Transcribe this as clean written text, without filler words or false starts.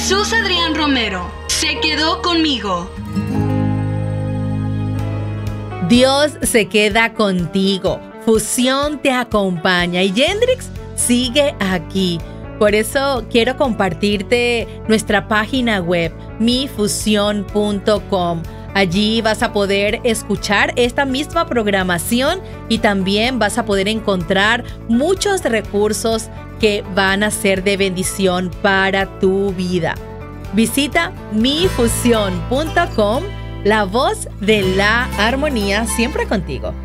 Jesús Adrián Romero se quedó conmigo. Dios se queda contigo. Fusión te acompaña y Yendrix sigue aquí. Por eso quiero compartirte nuestra página web, mifusión.com. Allí vas a poder escuchar esta misma programación y también vas a poder encontrar muchos recursos que van a ser de bendición para tu vida. Visita mifusión.com, la voz de la armonía siempre contigo.